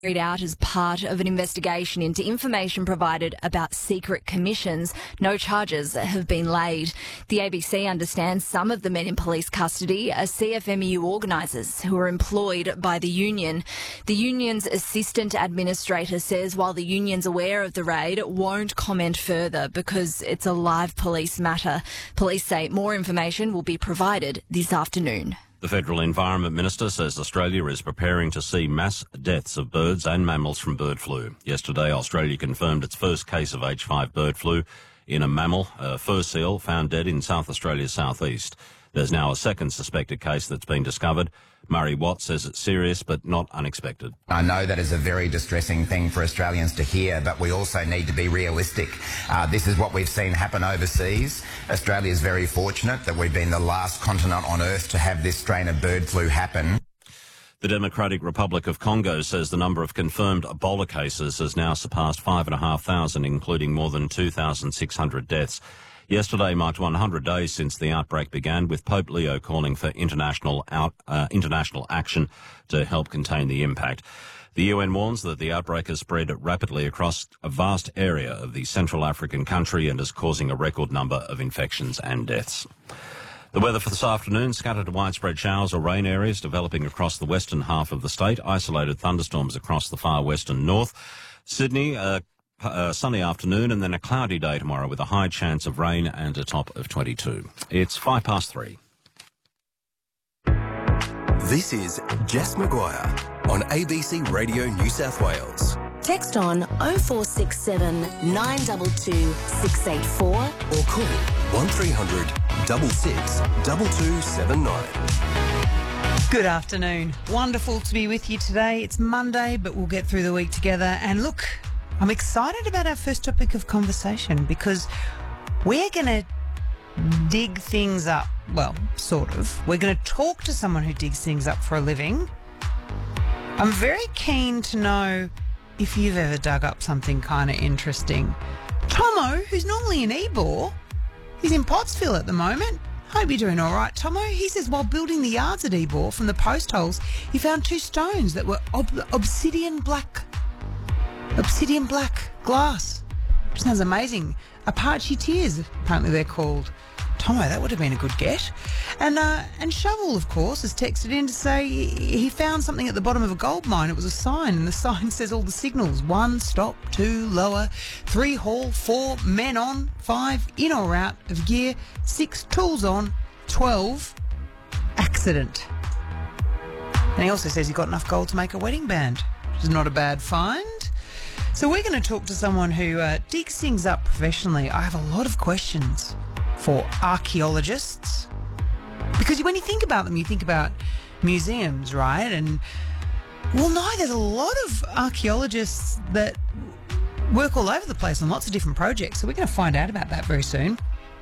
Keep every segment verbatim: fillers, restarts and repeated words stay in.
Carried out as part of an investigation into information provided about secret commissions. No charges have been laid. The A B C understands some of the men in police custody are C F M E U organisers who are employed by the union. The union's assistant administrator says while the union's aware of the raid, it won't comment further because it's a live police matter. Police say more information will be provided this afternoon. The Federal Environment Minister says Australia is preparing to see mass deaths of birds and mammals from bird flu. Yesterday, Australia confirmed its first case of H five bird flu in a mammal, a fur seal, found dead in South Australia's southeast. There's now a second suspected case that's been discovered. Murray Watt says it's serious but not unexpected. I know that is a very distressing thing for Australians to hear, but we also need to be realistic. Uh, this is what we've seen happen overseas. Australia is very fortunate that we've been the last continent on Earth to have this strain of bird flu happen. The Democratic Republic of Congo says the number of confirmed Ebola cases has now surpassed five thousand five hundred, including more than two thousand six hundred deaths. Yesterday marked one hundred days since the outbreak began, with Pope Leo calling for international out, uh, international action to help contain the impact. The U N warns that the outbreak has spread rapidly across a vast area of the Central African country and is causing a record number of infections and deaths. The weather for this afternoon, scattered to widespread showers or rain areas developing across the western half of the state, isolated thunderstorms across the far west and north. Sydney, uh, A sunny afternoon and then a cloudy day tomorrow with a high chance of rain and a top of twenty-two. It's five past three. This is Jess Maguire on A B C Radio New South Wales. Text on oh four six seven, nine two two, six eight four or call one three hundred, six six, two two seven nine. Good afternoon. Wonderful to be with you today. It's Monday, but we'll get through the week together. And look, I'm excited about our first topic of conversation because we're going to dig things up. Well, sort of. We're going to talk to someone who digs things up for a living. I'm very keen to know if you've ever dug up something kind of interesting. Tomo, who's normally in Ebor, he's in Pottsville at the moment. Hope you're doing all right, Tomo. He says while building the yards at Ebor from the post holes, he found two stones that were ob- obsidian black. Obsidian black glass. Sounds amazing. Apache tears, apparently they're called. Tomo, that would have been a good get. And uh, and Shovel, of course, has texted in to say he found something at the bottom of a gold mine. It was a sign, and the sign says all the signals. One, stop, two, lower, three, haul, four, men on, five, in or out of gear, six, tools on, twelve, accident. And he also says he got enough gold to make a wedding band, which is not a bad find. So we're going to talk to someone who uh, digs things up professionally. I have a lot of questions for archaeologists. Because when you think about them, you think about museums, right? And, well, no, there's a lot of archaeologists that work all over the place on lots of different projects. So we're going to find out about that very soon.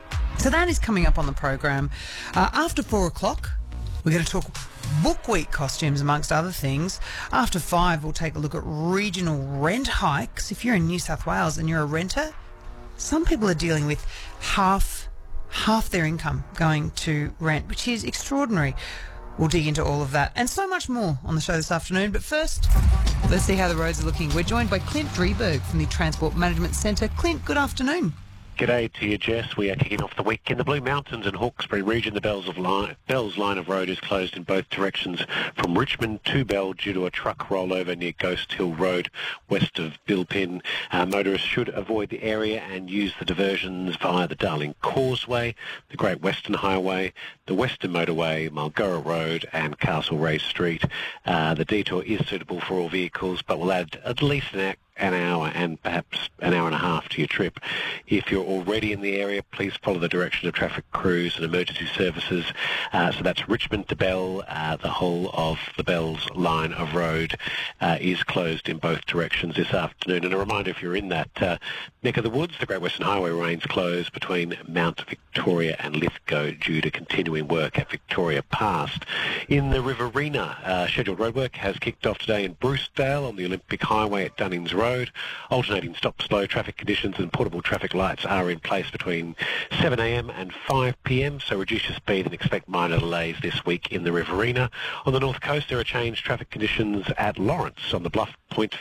So that is coming up on the program. Uh, after four o'clock, we're going to talk Book Week costumes, amongst other things. After five, we'll take a look at regional rent hikes. If you're in New South Wales and you're a renter, some people are dealing with half half their income going to rent, which is extraordinary. We'll dig into all of that and so much more on the show this afternoon. But first, let's see how the roads are looking. We're joined by Clint Drieberg from the Transport Management Centre. Clint, good afternoon. G'day to you, Jess. We are kicking off the week in the Blue Mountains and Hawkesbury region. The Bells, of line, Bells line of road is closed in both directions from Richmond to Bell due to a truck rollover near Ghost Hill Road, west of Bilpin. Uh, motorists should avoid the area and use the diversions via the Darling Causeway, the Great Western Highway, the Western Motorway, Mulgora Road and Castlereagh Street. Uh, the detour is suitable for all vehicles, but will add at least an act an hour and perhaps an hour and a half to your trip. If you're already in the area, please follow the direction of traffic crews and emergency services. Uh, so that's Richmond to Bell. Uh, the whole of the Bells line of road uh, is closed in both directions this afternoon. And a reminder, if you're in that uh, neck of the woods, the Great Western Highway remains closed between Mount Victoria and Lithgow due to continuing work at Victoria Pass. In the Riverina, uh, scheduled roadwork has kicked off today in Brucedale on the Olympic Highway at Dunnings Road. Road. Alternating stop-slow traffic conditions and portable traffic lights are in place between seven a m and five p m, so reduce your speed and expect minor delays this week in the Riverina. On the north coast, there are changed traffic conditions at Lawrence on the Bluff Point